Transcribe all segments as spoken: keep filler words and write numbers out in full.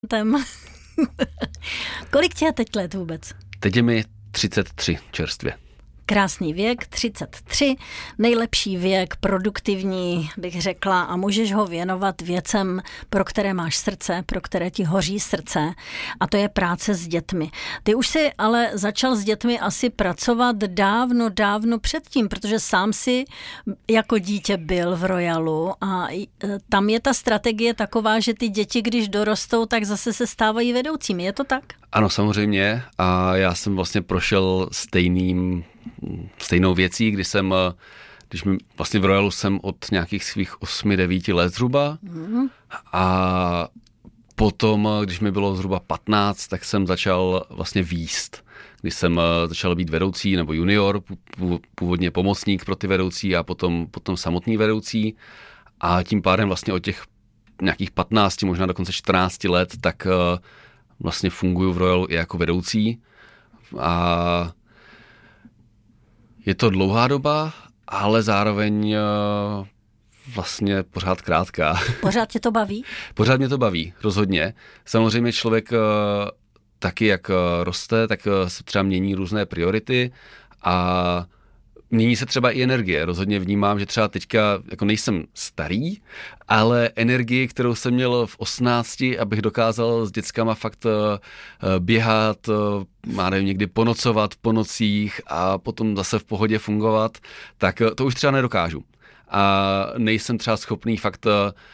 Tem. Kolik tě je teď let vůbec? Teď je mi třicet tři čerstvě. Krásný věk, třicet tři, nejlepší věk, produktivní, bych řekla, a můžeš ho věnovat věcem, pro které máš srdce, pro které ti hoří srdce, a to je práce s dětmi. Ty už si ale začal s dětmi asi pracovat dávno, dávno předtím, protože sám si jako dítě byl v Royalu a tam je ta strategie taková, že ty děti, když dorostou, tak zase se stávají vedoucími. Je to tak? Ano, samozřejmě, a já jsem vlastně prošel stejným stejnou věcí, kdy jsem, když mi, vlastně v Royalu jsem od nějakých svých osmi devíti let zhruba mm. a potom, když mi bylo zhruba patnáct, tak jsem začal vlastně výst, když jsem začal být vedoucí nebo junior, původně pomocník pro ty vedoucí a potom, potom samotný vedoucí, a tím pádem vlastně od těch nějakých patnácti, možná dokonce čtrnácti let, tak vlastně funguji v Royalu i jako vedoucí. A je to dlouhá doba, ale zároveň vlastně pořád krátká. Pořád tě to baví? Pořád mě to baví, rozhodně. Samozřejmě člověk taky, jak roste, tak se třeba mění různé priority a mění se třeba i energie. Rozhodně vnímám, že třeba teďka jako nejsem starý, ale energii, kterou jsem měl v osmnácti, abych dokázal s dětskama fakt běhat, má nevím, někdy ponocovat po nocích a potom zase v pohodě fungovat, tak to už třeba nedokážu. A nejsem třeba schopný fakt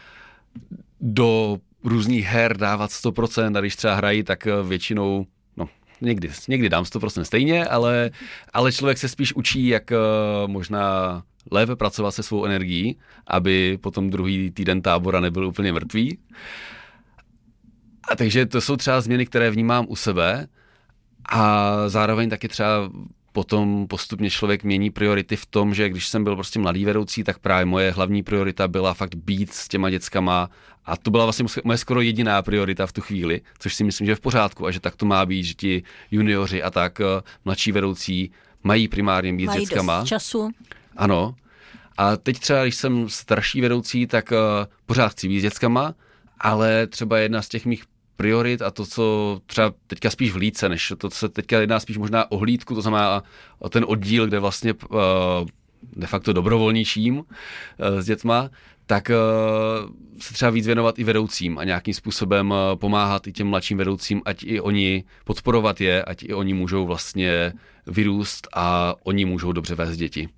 do různých her dávat sto procent, a když třeba hrají, tak většinou Někdy, někdy dám sto procent stejně, ale, ale člověk se spíš učí, jak možná lépe pracovat se svou energií, aby potom druhý týden tábora nebyl úplně mrtvý. A takže to jsou třeba změny, které vnímám u sebe, a zároveň taky třeba potom postupně člověk mění priority v tom, že když jsem byl prostě mladý vedoucí, tak právě moje hlavní priorita byla fakt být s těma dětskama, a to byla vlastně moje skoro jediná priorita v tu chvíli, což si myslím, že je v pořádku a že tak to má být, že ti junioři a tak mladší vedoucí mají primárně být mají s dětskama. Mají dost času. Ano. A teď třeba, když jsem starší vedoucí, tak pořád chci být s dětskama, ale třeba jedna z těch mých priorit a to, co třeba teďka spíš v líce, než to, co se teďka jedná spíš možná o hlídku, to znamená o ten oddíl, kde vlastně uh, de facto dobrovolničím uh, s dětma, tak uh, se třeba víc věnovat i vedoucím a nějakým způsobem uh, pomáhat i těm mladším vedoucím, ať i oni, podporovat je, ať i oni můžou vlastně vyrůst a oni můžou dobře vést děti.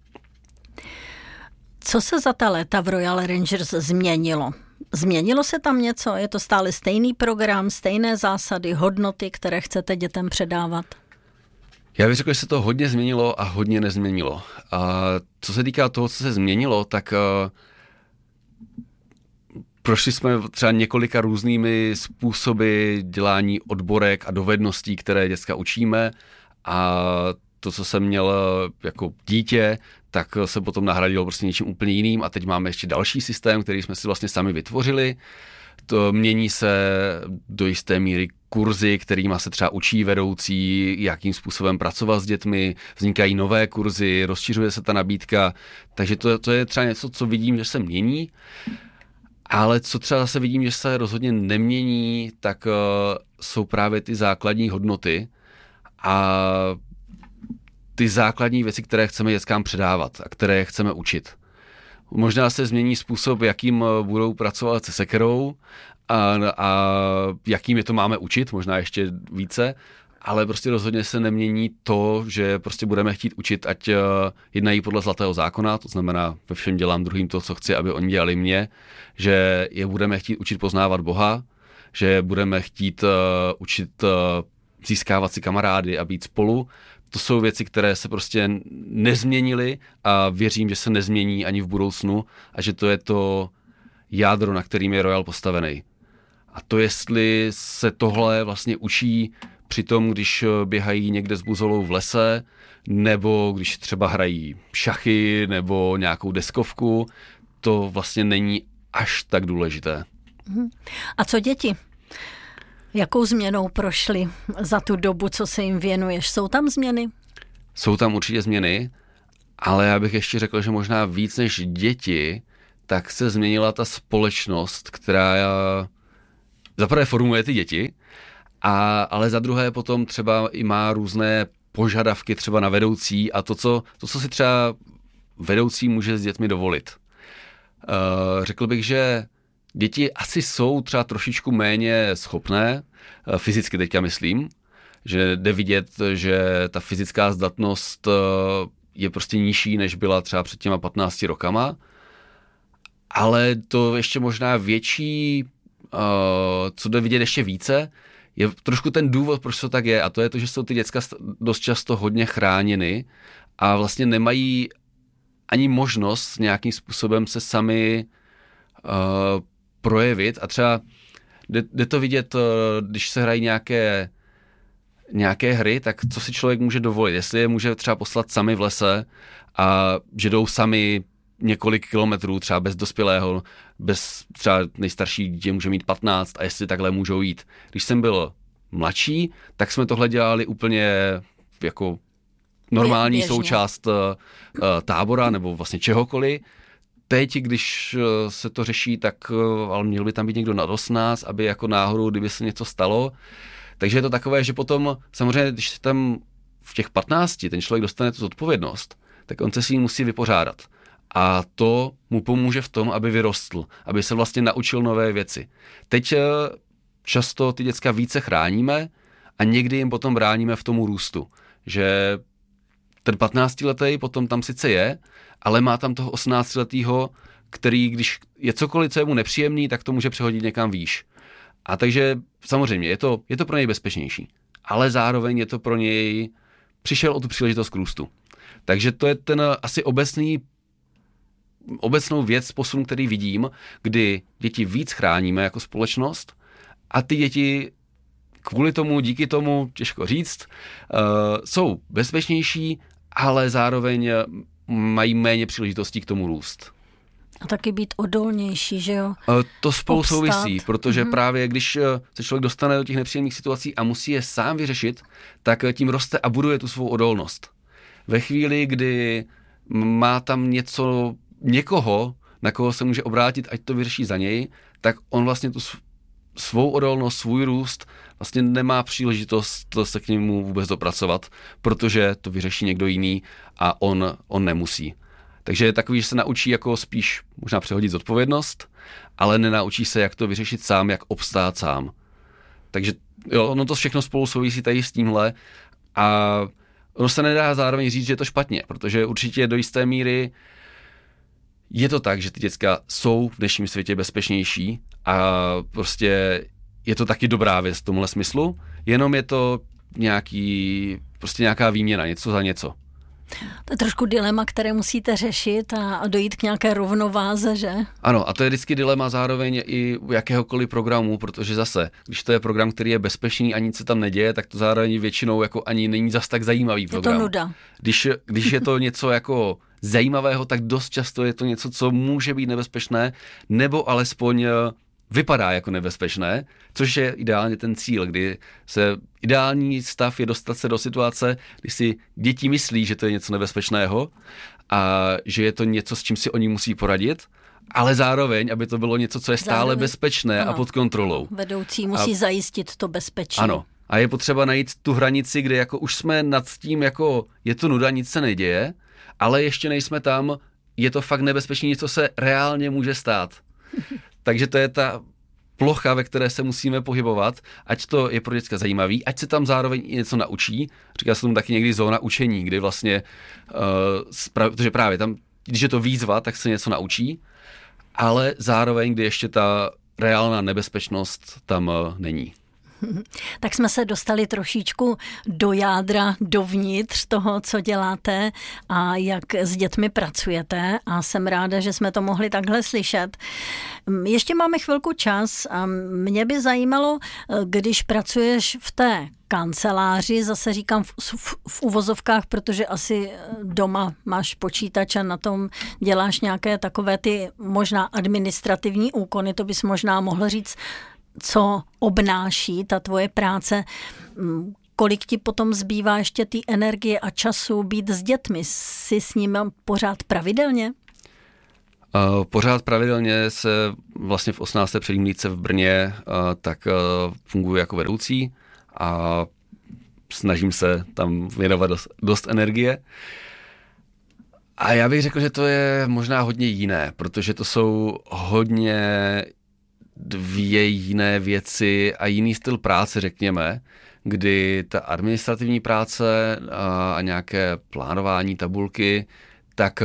Co se za ta léta v Royal Rangers změnilo? Změnilo se tam něco? Je to stále stejný program, stejné zásady, hodnoty, které chcete dětem předávat? Já bych řekl, že se to hodně změnilo a hodně nezměnilo. A co se týká toho, co se změnilo, tak uh, prošli jsme třeba několika různými způsoby dělání odborek a dovedností, které děcka učíme, a to, co jsem měl jako dítě, tak se potom nahradilo prostě něčím úplně jiným, a teď máme ještě další systém, který jsme si vlastně sami vytvořili. To mění se do jisté míry kurzy, kterýma se třeba učí vedoucí, jakým způsobem pracovat s dětmi, vznikají nové kurzy, rozšiřuje se ta nabídka, takže to, to je třeba něco, co vidím, že se mění, ale co třeba zase vidím, že se rozhodně nemění, tak uh, jsou právě ty základní hodnoty a ty základní věci, které chceme dětskám předávat a které chceme učit. Možná se změní způsob, jakým budou pracovat se sekerou a, a jakým je to máme učit, možná ještě více, ale prostě rozhodně se nemění to, že prostě budeme chtít učit, ať jednají podle zlatého zákona, to znamená, ve všem dělám druhým to, co chci, aby oni dělali mě, že je budeme chtít učit poznávat Boha, že budeme chtít uh, učit uh, získávat si kamarády a být spolu. To jsou věci, které se prostě nezměnily a věřím, že se nezmění ani v budoucnu a že to je to jádro, na kterým je Royal postavený. A to, jestli se tohle vlastně učí při tom, když běhají někde s buzolou v lese, nebo když třeba hrají šachy nebo nějakou deskovku, to vlastně není až tak důležité. A co děti? Jakou změnou prošli za tu dobu, co se jim věnuješ? Jsou tam změny? Jsou tam určitě změny, ale já bych ještě řekl, že možná víc než děti, tak se změnila ta společnost, která zaprvé formuje ty děti, a, ale za druhé potom třeba i má různé požadavky třeba na vedoucí a to, co, to, co si třeba vedoucí může s dětmi dovolit. Uh, řekl bych, že děti asi jsou třeba trošičku méně schopné, uh, fyzicky teďka myslím, že jde vidět, že ta fyzická zdatnost uh, je prostě nižší, než byla třeba před těma patnácti rokama, ale to ještě možná větší, uh, co jde vidět ještě více, je trošku ten důvod, proč to tak je, a to je to, že jsou ty děcka dost často hodně chráněny a vlastně nemají ani možnost nějakým způsobem se sami uh, projevit a třeba jde, jde to vidět, uh, když se hrají nějaké, nějaké hry, tak co si člověk může dovolit, jestli je může třeba poslat sami v lese a že jdou sami několik kilometrů třeba bez dospělého, bez třeba nejstarší dítě může mít patnáct a jestli takhle můžou jít. Když jsem byl mladší, tak jsme tohle dělali úplně jako normální Běžně. součást uh, tábora nebo vlastně čehokoliv. Teď, když uh, se to řeší, tak uh, ale měl by tam být někdo nad osmnáct, aby jako náhodou, kdyby se něco stalo. Takže je to takové, že potom samozřejmě, když tam v těch patnácti ten člověk dostane tu zodpovědnost, tak on se s ním musí vypořádat. A to mu pomůže v tom, aby vyrostl, aby se vlastně naučil nové věci. Teď uh, často ty děcka více chráníme a někdy jim potom bráníme v tomu růstu, že ten patnáctiletý potom tam sice je, ale má tam toho osmnáctiletýho, který, když je cokoliv, co je mu nepříjemný, tak to může přehodit někam výš. A takže samozřejmě je to, je to pro něj bezpečnější, ale zároveň je to pro něj, přišel o tu příležitost k růstu. Takže to je ten asi obecný, obecnou věc, posun, který vidím, kdy děti víc chráníme jako společnost a ty děti kvůli tomu, díky tomu, těžko říct, uh, jsou bezpečnější, ale zároveň mají méně příležitostí k tomu růst. A taky být odolnější, že jo? Uh, to spolu Obstát. souvisí, protože mm-hmm. právě když se člověk dostane do těch nepříjemných situací a musí je sám vyřešit, tak tím roste a buduje tu svou odolnost. Ve chvíli, kdy má tam něco, někoho, na koho se může obrátit, ať to vyřeší za něj, tak on vlastně tu svou odolnost, svůj růst vlastně nemá příležitost se k němu vůbec dopracovat, protože to vyřeší někdo jiný a on, on nemusí. Takže je takový, že se naučí jako spíš možná přehodit zodpovědnost, ale nenaučí se, jak to vyřešit sám, jak obstát sám. Takže jo, ono to všechno spolu souvisí tady s tímhle a ono se nedá zároveň říct, že je to špatně, protože určitě do jisté míry je to tak, že ty děcka jsou v dnešním světě bezpečnější a prostě je to taky dobrá věc v tomhle smyslu, jenom je to nějaký, prostě nějaká výměna, něco za něco. To je trošku dilema, které musíte řešit a, a dojít k nějaké rovnováze, že? Ano, a to je vždycky dilema zároveň i u jakéhokoliv programu, protože zase, když to je program, který je bezpečný a nic se tam neděje, tak to zároveň většinou jako ani není zas tak zajímavý program. Je to nuda. Když, když je to něco jako zajímavého, tak dost často je to něco, co může být nebezpečné, nebo alespoň vypadá jako nebezpečné, což je ideálně ten cíl, kdy se ideální stav je dostat se do situace, kdy si děti myslí, že to je něco nebezpečného a že je to něco, s čím si oni musí poradit, ale zároveň, aby to bylo něco, co je stále zároveň bezpečné ano, a pod kontrolou. Vedoucí musí a, zajistit to bezpečí. Ano. A je potřeba najít tu hranici, kde jako už jsme nad tím, jako je to nuda, nic se neděje, ale ještě nejsme tam, je to fakt nebezpečné, něco se reálně může stát. Takže to je ta plocha, ve které se musíme pohybovat, ať to je pro děcka zajímavý, ať se tam zároveň i něco naučí. Říká se tomu taky někdy zóna učení, kdy vlastně, uh, protože právě tam, když je to výzva, tak se něco naučí, ale zároveň, kdy ještě ta reálná nebezpečnost tam uh, není. Tak jsme se dostali trošičku do jádra, dovnitř toho, co děláte a jak s dětmi pracujete a jsem ráda, že jsme to mohli takhle slyšet. Ještě máme chvilku čas a mě by zajímalo, když pracuješ v té kanceláři, zase říkám v, v, v uvozovkách, protože asi doma máš počítač a na tom děláš nějaké takové ty možná administrativní úkony, to bys možná mohl říct, co obnáší ta tvoje práce, kolik ti potom zbývá ještě té energie a času být s dětmi? Jsi s nimi pořád pravidelně? Uh, pořád pravidelně se vlastně v osmnácté předmlídce v Brně uh, tak uh, funguji jako vedoucí a snažím se tam věnovat dost, dost energie. A já bych řekl, že to je možná hodně jiné, protože to jsou hodně dvě jiné věci a jiný styl práce, řekněme, kdy ta administrativní práce a, a nějaké plánování, tabulky, tak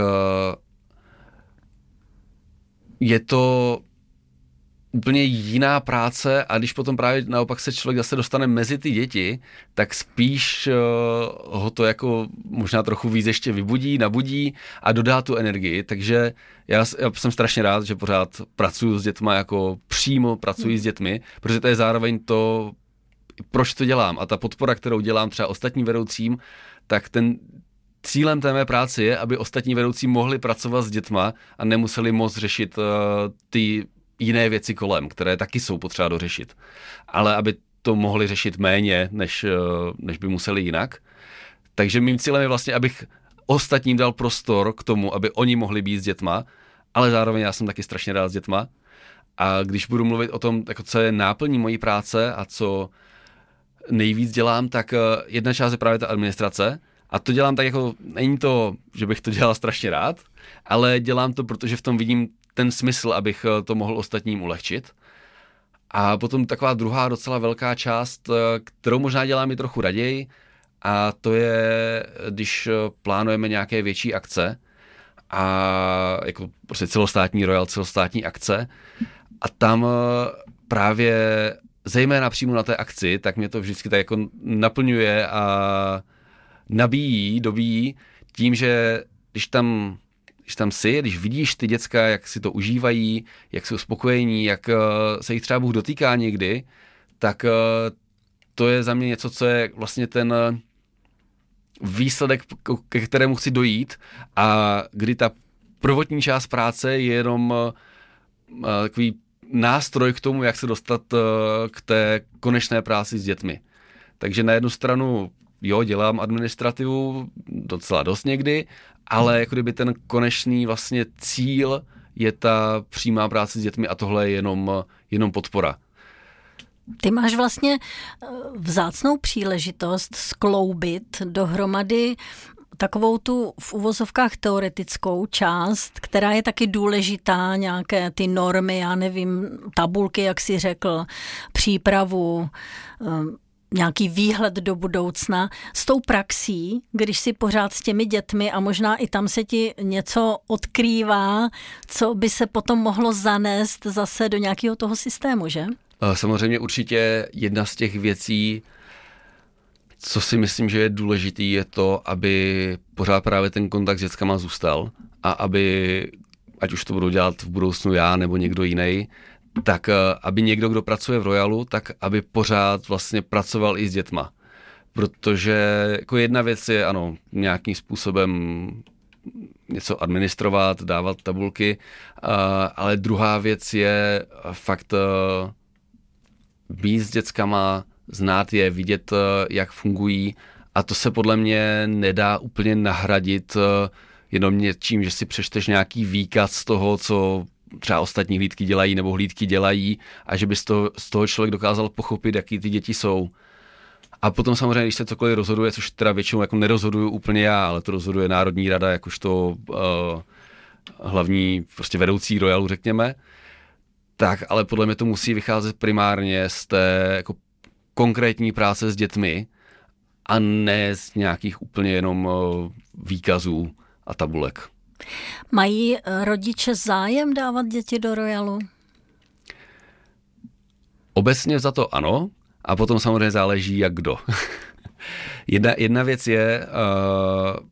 je to úplně jiná práce a když potom právě naopak se člověk zase dostane mezi ty děti, tak spíš uh, ho to jako možná trochu víc ještě vybudí, nabudí a dodá tu energii, takže já, já jsem strašně rád, že pořád pracuji s dětma, jako přímo pracuji hmm. s dětmi, protože to je zároveň to, proč to dělám a ta podpora, kterou dělám třeba ostatním vedoucím, tak ten cílem té mé práce je, aby ostatní vedoucí mohli pracovat s dětma a nemuseli moc řešit uh, ty jiné věci kolem, které taky jsou potřeba dořešit. Ale aby to mohli řešit méně, než, než by museli jinak. Takže mým cílem je vlastně, abych ostatním dal prostor k tomu, aby oni mohli být s dětma, ale zároveň já jsem taky strašně rád s dětma. A když budu mluvit o tom, jako co je náplní mojí práce a co nejvíc dělám, tak jedna část je právě ta administrace. A to dělám tak jako, není to, že bych to dělal strašně rád, ale dělám to, protože v tom vidím ten smysl, abych to mohl ostatním ulehčit. A potom taková druhá docela velká část, kterou možná dělám i trochu raději, a to je, když plánujeme nějaké větší akce, a jako prostě celostátní Royal, celostátní akce, a tam právě zejména přímo na té akci, tak mě to vždycky tak jako naplňuje a nabíjí, dobíjí tím, že když tam Když tam jsi, když vidíš ty děcka, jak si to užívají, jak jsou spokojení, jak se jich třeba Bůh dotýká někdy, tak to je za mě něco, co je vlastně ten výsledek, ke kterému chci dojít, a kdy ta prvotní část práce je jenom takový nástroj k tomu, jak se dostat k té konečné práci s dětmi. Takže na jednu stranu jo, dělám administrativu docela dost někdy, ale jako kdyby ten konečný vlastně cíl je ta přímá práce s dětmi a tohle je jenom, jenom podpora. Ty máš vlastně vzácnou příležitost skloubit dohromady takovou tu v uvozovkách teoretickou část, která je taky důležitá, nějaké ty normy, já nevím, tabulky, jak jsi řekl, přípravu, nějaký výhled do budoucna, s tou praxí, když si pořád s těmi dětmi a možná i tam se ti něco odkrývá, co by se potom mohlo zanést zase do nějakého toho systému, že? Samozřejmě určitě jedna z těch věcí, co si myslím, že je důležitý, je to, aby pořád právě ten kontakt s dětskama zůstal a aby, ať už to budu dělat v budoucnu já nebo někdo jiný, tak aby někdo, kdo pracuje v Royalu, tak aby pořád vlastně pracoval i s dětma. Protože jako jedna věc je, ano, nějakým způsobem něco administrovat, dávat tabulky, ale druhá věc je fakt být s dětskama, znát je, vidět, jak fungují, a to se podle mě nedá úplně nahradit jenom něčím, že si přečteš nějaký výkaz z toho, co třeba ostatní hlídky dělají nebo hlídky dělají, a že by z toho, z toho člověk dokázal pochopit, jaký ty děti jsou. A potom samozřejmě, když se cokoliv rozhoduje, což teda většinou jako nerozhoduju úplně já, ale to rozhoduje Národní rada, jakožto uh, hlavní prostě vedoucí Royalu, řekněme, tak ale podle mě to musí vycházet primárně z té jako konkrétní práce s dětmi a ne z nějakých úplně jenom uh, výkazů a tabulek. Mají rodiče zájem dávat děti do Royalu? Obecně za to ano, a potom samozřejmě záleží, jak kdo. jedna, jedna věc je, uh,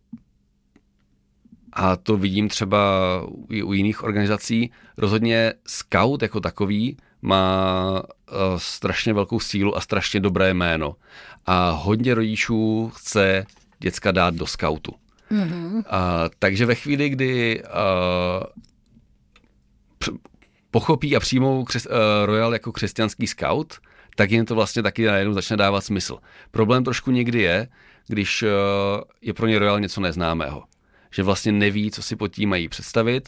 a to vidím třeba i u jiných organizací, rozhodně Scout jako takový má uh, strašně velkou sílu a strašně dobré jméno. A hodně rodičů chce děcka dát do Scoutu. Mm-hmm. Uh, takže ve chvíli, kdy uh, pochopí a přijmou křes, uh, Royal jako křesťanský scout, tak jim to vlastně taky najednou začne dávat smysl. Problém trošku někdy je, když uh, je pro ně Royal něco neznámého. Že vlastně neví, co si pod tím mají představit,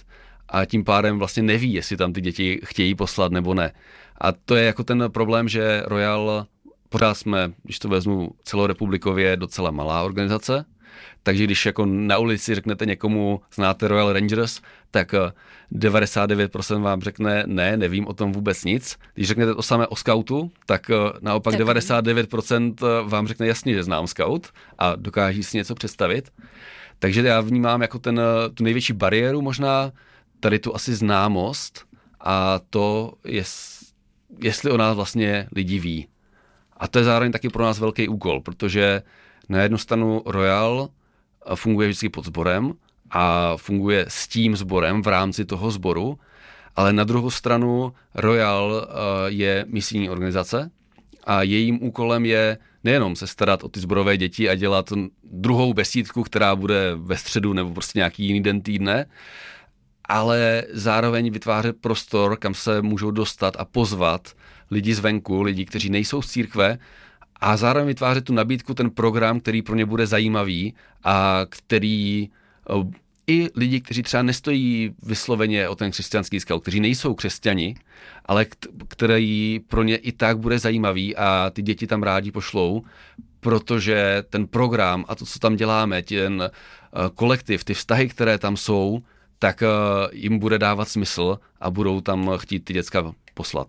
a tím pádem vlastně neví, jestli tam ty děti chtějí poslat nebo ne. A to je jako ten problém, že Royal, pořád jsme, když to vezmu celorepublikově, docela malá organizace, takže když jako na ulici řeknete někomu, znáte Royal Rangers, tak devadesát devět procent vám řekne ne, nevím o tom vůbec nic. Když řeknete to samé o skautu, tak naopak tak devadesát devět procent vám řekne jasně, že znám skaut a dokáží si něco představit. Takže já vnímám jako ten, tu největší bariéru možná tady tu asi známost a to, jest, jestli o nás vlastně lidi ví. A to je zároveň taky pro nás velký úkol, protože na jednu stranu Royal funguje vždycky pod sborem a funguje s tím sborem v rámci toho sboru, ale na druhou stranu Royal je misijní organizace a jejím úkolem je nejenom se starat o ty sborové děti a dělat druhou besídku, která bude ve středu nebo prostě nějaký jiný den týdne, ale zároveň vytvářet prostor, kam se můžou dostat a pozvat lidi zvenku, lidi, kteří nejsou z církve, a zároveň vytvářet tu nabídku, ten program, který pro ně bude zajímavý a který i lidi, kteří třeba nestojí vysloveně o ten křesťanský skal, kteří nejsou křesťani, ale který pro ně i tak bude zajímavý a ty děti tam rádi pošlou, protože ten program a to, co tam děláme, ten kolektiv, ty vztahy, které tam jsou, tak jim bude dávat smysl a budou tam chtít ty děcka poslat.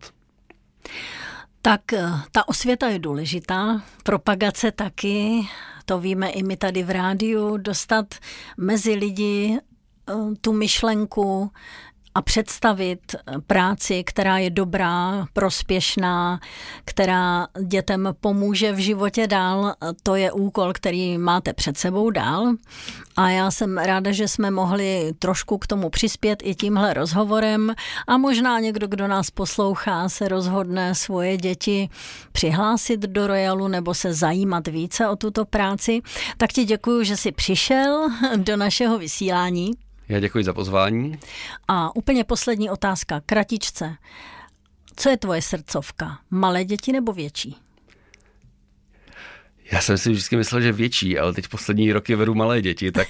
Tak ta osvěta je důležitá, propagace taky, to víme i my tady v rádiu, dostat mezi lidi tu myšlenku a představit práci, která je dobrá, prospěšná, která dětem pomůže v životě dál. To je úkol, který máte před sebou dál. A já jsem ráda, že jsme mohli trošku k tomu přispět i tímhle rozhovorem a možná někdo, kdo nás poslouchá, se rozhodne svoje děti přihlásit do Royalu nebo se zajímat více o tuto práci. Tak ti děkuju, že jsi přišel do našeho vysílání. Já děkuji za pozvání. A úplně poslední otázka, kratičce. Co je tvoje srdcovka? Malé děti nebo větší? Já jsem si vždycky myslel, že větší, ale teď poslední roky vedu malé děti, tak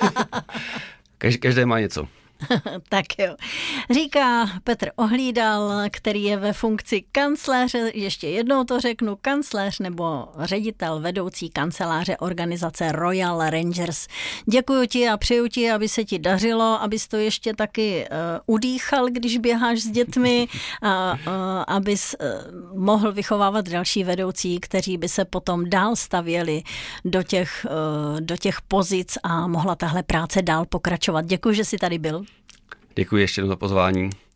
každé má něco. Tak jo. Říká Petr Ohlídal, který je ve funkci kancléře, ještě jednou to řeknu, kancléř nebo ředitel vedoucí kanceláře organizace Royal Rangers. Děkuji ti a přeju ti, aby se ti dařilo, abys to ještě taky uh, udýchal, když běháš s dětmi, a uh, abys uh, mohl vychovávat další vedoucí, kteří by se potom dál stavěli do těch, uh, do těch pozic a mohla tahle práce dál pokračovat. Děkuji, že jsi tady byl. Děkuji ještě jednou za pozvání.